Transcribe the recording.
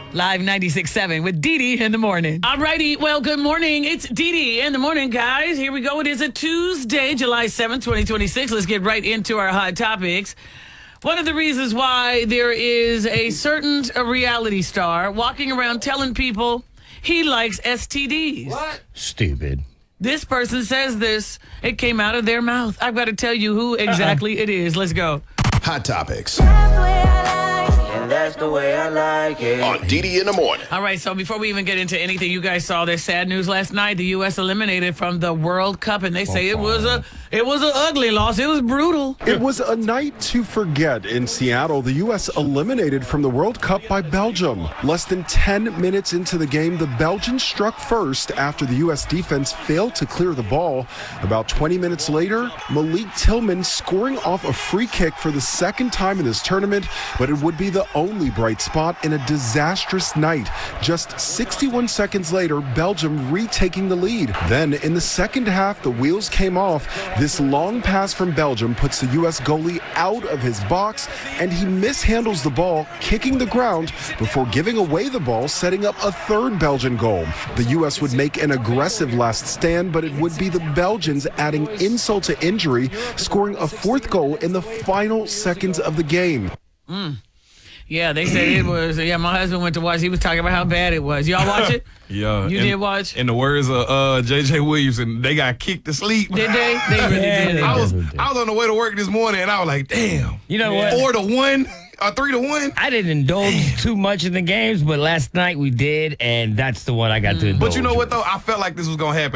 Live 96.7 with Dee Dee in the morning. All righty. Well, good morning. It's Dee Dee in the morning, guys. Here we go. It is a Tuesday, July 7th, 2026. Let's get right into our hot topics. One of the reasons why there is a certain reality star walking around telling people he likes STDs. What? Stupid. This person says this. It came out of their mouth. I've got to tell you who exactly it is. Let's go. Hot Topics And that's the way I like it. on Dee Dee in the morning. All right, so before we even get into anything, you guys saw their sad news last night. The U.S. eliminated from the World Cup, and they say it was an ugly loss. It was brutal. It was a night to forget in Seattle. The U.S. eliminated from the World Cup by Belgium. Less than 10 minutes into the game, the Belgians struck first after the U.S. defense failed to clear the ball. About 20 minutes later, Malik Tillman scoring off a free kick for the second time in this tournament, but it would be the only bright spot in a disastrous night. Just 61 seconds later, Belgium retaking the lead. Then in the second half, the wheels came off. This long pass from Belgium puts the U.S. goalie out of his box, and he mishandles the ball, kicking the ground before giving away the ball, setting up a third Belgian goal. The U.S. would make an aggressive last stand, but it would be the Belgians adding insult to injury, scoring a fourth goal in the final seconds of the game. Yeah, they said it was. Yeah, my husband went to watch. He was talking about how bad it was. Y'all watch it? Yeah. You did watch? In the words of J.J. Williamson, they got kicked to sleep. Did they? They really did. I was on the way to work this morning, and I was like, damn. You know what? 4-1 or 3-1. I didn't indulge too much in the games, but last night we did, and that's the one I got to indulge. But you know what, though? I felt like this was going to happen.